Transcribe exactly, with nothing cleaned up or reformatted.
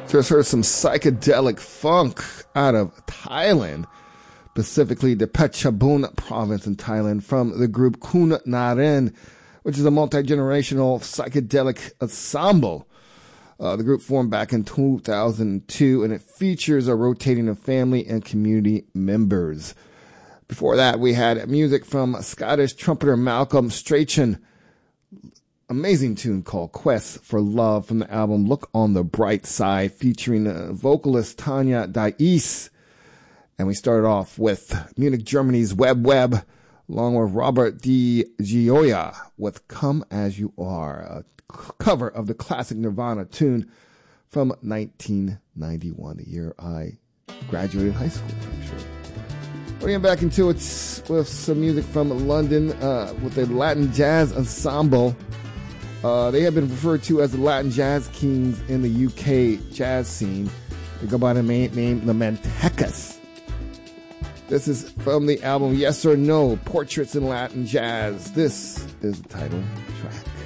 Just heard some psychedelic funk out of Thailand, specifically the Phetchabun province in Thailand, from the group Kun Naren, which is a multi-generational psychedelic ensemble. Uh, the group formed back in two thousand two, and it features a rotating of family and community members. Before that, we had music from Scottish trumpeter Malcolm Strachan. Amazing tune called Quest for Love from the album Look on the Bright Side, featuring uh, vocalist Tanya Dais. And we started off with Munich, Germany's Web Web, along with Robert Di Gioia with Come As You Are, a c- cover of the classic Nirvana tune from nineteen ninety-one, the year I graduated high school, actually. We're getting back into it with some music from London uh, with the Latin Jazz Ensemble. Uh, they have been referred to as the Latin Jazz Kings in the U K jazz scene. They go by the main name the Mantecas. This is from the album Yes or No, Portraits in Latin Jazz. This is the title track.